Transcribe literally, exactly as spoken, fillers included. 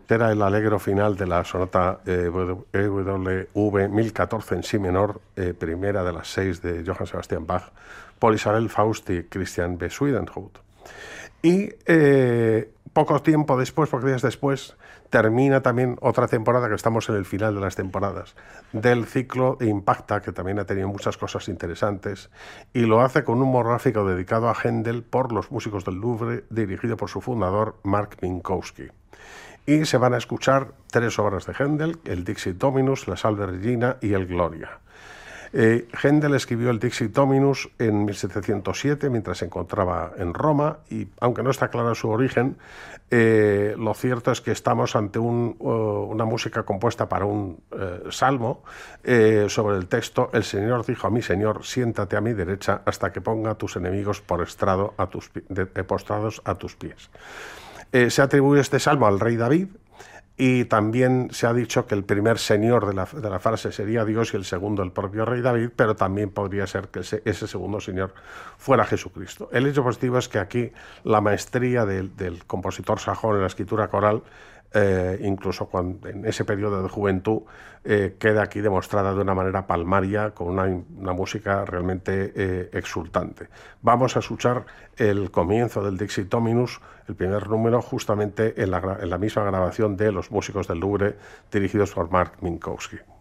Era el alegro final de la sonata eh, E W V mil catorce en si menor, eh, primera de las seis de Johann Sebastian Bach, por Isabel Faust y Christian Bezuidenhout. Y eh, poco tiempo después, pocos días después, termina también otra temporada, que estamos en el final de las temporadas, del ciclo Impacta, que también ha tenido muchas cosas interesantes, y lo hace con un monográfico dedicado a Händel por los músicos del Louvre, dirigido por su fundador, Mark Minkowski. Y se van a escuchar tres obras de Händel, el Dixit Dominus, la Salve Regina y el Gloria. Eh, Händel escribió el Dixit Dominus en mil setecientos siete mientras se encontraba en Roma y, aunque no está claro su origen, eh, lo cierto es que estamos ante un, uh, una música compuesta para un uh, salmo eh, sobre el texto: el Señor dijo a mi Señor, siéntate a mi derecha hasta que ponga a tus enemigos por estrado a tus, de, de postrados a tus pies. Eh, se atribuye este salmo al rey David. Y también se ha dicho que el primer señor de la, de la frase sería Dios y el segundo el propio rey David, pero también podría ser que ese, ese segundo señor fuera Jesucristo. El hecho positivo es que aquí la maestría del, del compositor sajón en la escritura coral, eh, incluso cuando, en ese periodo de juventud, eh, queda aquí demostrada de una manera palmaria, con una, una música realmente eh, exultante. Vamos a escuchar el comienzo del Dixit Dominus, el primer número, justamente en la, en la misma grabación de los músicos del Louvre, dirigidos por Mark Minkowski.